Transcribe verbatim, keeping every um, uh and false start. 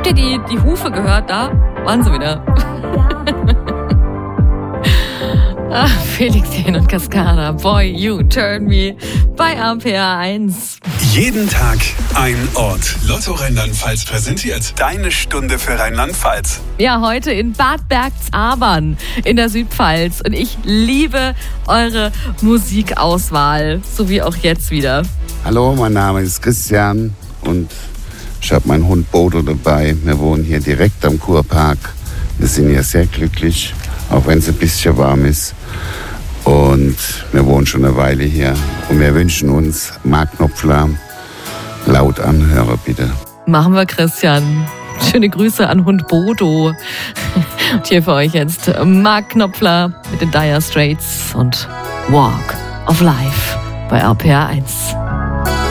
Habt ihr die, die Hufe gehört? Da waren sie wieder. Ah, Felix Jähn und Cascada, Boy, You Turn Me bei R P R eins. Jeden Tag ein Ort. Lotto Rheinland-Pfalz präsentiert deine Stunde für Rheinland-Pfalz. Ja, heute in Bad Bergzabern in der Südpfalz. Und ich liebe eure Musikauswahl, so wie auch jetzt wieder. Hallo, mein Name ist Christian und ich habe meinen Hund Bodo dabei. Wir wohnen hier direkt am Kurpark. Wir sind hier sehr glücklich, auch wenn es ein bisschen warm ist. Und wir wohnen schon eine Weile hier. Und wir wünschen uns Mark Knopfler laut anhören, bitte. Machen wir, Christian. Schöne Grüße an Hund Bodo. Und hier für euch jetzt Mark Knopfler mit den Dire Straits und Walk of Life bei R P R eins.